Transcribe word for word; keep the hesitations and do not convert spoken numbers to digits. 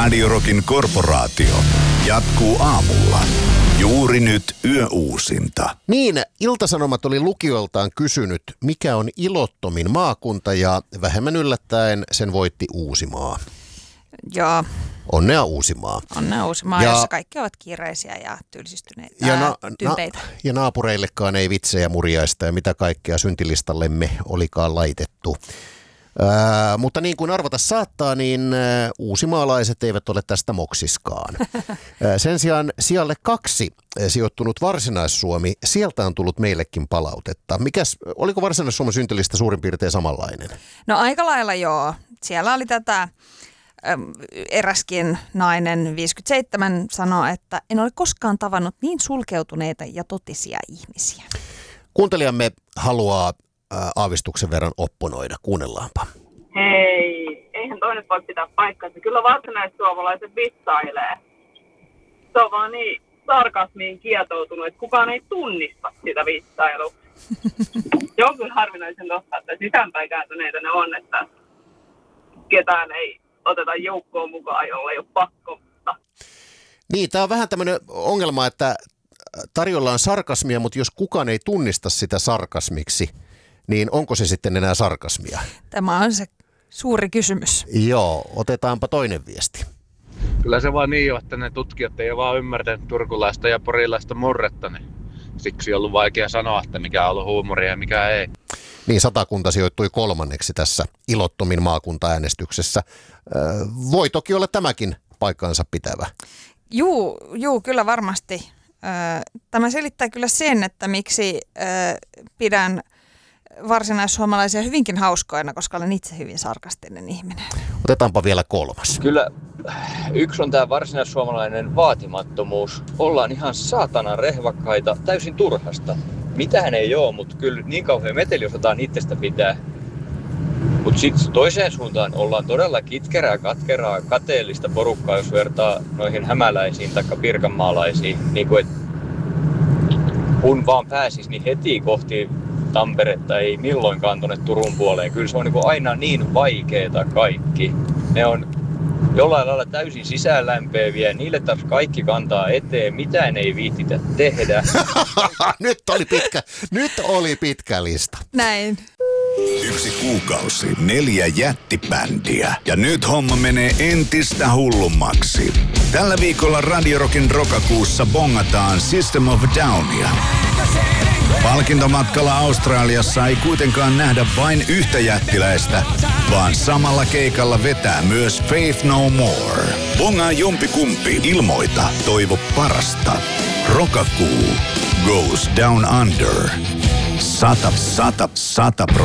Radio Rockin korporaatio jatkuu aamulla. Juuri nyt yöuusinta. Niin, Ilta-Sanomat oli lukijoiltaan kysynyt, mikä on ilottomin maakunta, ja vähemmän yllättäen sen voitti Uusimaa. Joo. Onnea Uusimaa. Onnea Uusimaa, ja jossa kaikki ovat kiireisiä ja tylsistyneitä ja, na- tympeitä. Na- ja naapureillekaan ei vitsejä, murjaista ja mitä kaikkea syntilistallemme olikaan laitettu. Ää, mutta niin kuin arvata saattaa, niin ä, uusimaalaiset eivät ole tästä moksiskaan. Ää, sen sijaan sijalle kaksi ä, sijoittunut Varsinais-Suomi, sieltä on tullut meillekin palautetta. Mikäs, oliko Varsinais-Suomen syntilista suurin piirtein samanlainen? No aika lailla joo. Siellä oli tätä ä, eräskin nainen viisikymmentäseitsemän sanoi, että en ole koskaan tavannut niin sulkeutuneita ja totisia ihmisiä. Kuuntelijamme haluaa aavistuksen verran opponoida. Kuunnellaanpa. Hei, eihän toi nyt voi pitää paikkansa. Kyllä varsinaissuomalaiset vitsailee. Se on vaan niin sarkasmiin kietoutunut, että kukaan ei tunnista sitä vitsailua. Se on kyllä harvinaisen totta, että sisäänpäin kääntyneitä ne on, että ketään ei oteta joukkoon mukaan, jolla ei ole pakko. Niin, tämä on vähän tämmöinen ongelma, että tarjolla on sarkasmia, mutta jos kukaan ei tunnista sitä sarkasmiksi, niin onko se sitten enää sarkasmia? Tämä on se suuri kysymys. Joo, otetaanpa toinen viesti. Kyllä se vaan niin on, että ne tutkijat ei ole vaan ymmärtänyt turkulaista ja porilaista murretta, niin siksi on ollut vaikea sanoa, että mikä on ollut huumoria ja mikä ei. Niin, Satakunta sijoittui kolmanneksi tässä ilottomin maakuntaäänestyksessä. Voi toki olla tämäkin paikkaansa pitävä. Juu, juu, kyllä varmasti. Tämä selittää kyllä sen, että miksi pidän varsinaissuomalaisia hyvinkin hauskoina, koska olen itse hyvin sarkastinen ihminen. Otetaanpa vielä kolmas. Kyllä yksi on tämä varsinaissuomalainen vaatimattomuus. Ollaan ihan saatana rehvakkaita täysin turhasta. Mitähän ei ole, mutta kyllä niin kauhean meteli osataan itsestä pitää. Mutta sitten toiseen suuntaan ollaan todella kitkerää, katkeraa, kateellista porukkaa, jos vertaa noihin hämäläisiin tai pirkanmaalaisiin. Niin kuin, kun vaan pääsis, niin heti kohti Tamperetta ei milloinkaan tuonne Turun puoleen. Kyllä se on niin aina niin vaikeeta kaikki. Ne on jollain lailla täysin sisäänlämpeäviä, niille taas kaikki kantaa eteen, mitään ei viihtitä tehdä. nyt, oli pitkä, nyt oli pitkä lista. Näin. Yksi kuukausi, neljä jättibändiä. Ja nyt homma menee entistä hullummaksi. Tällä viikolla Radio Rockin Rokakuussa bongataan System of a Downia. Palkintomatkalla Australiassa ei kuitenkaan nähdä vain yhtä jättiläistä, vaan samalla keikalla vetää myös Faith No More. Bongaa jompikumpi, ilmoita, toivo parasta. Rokakuu goes down under. Sata, sata, sata pro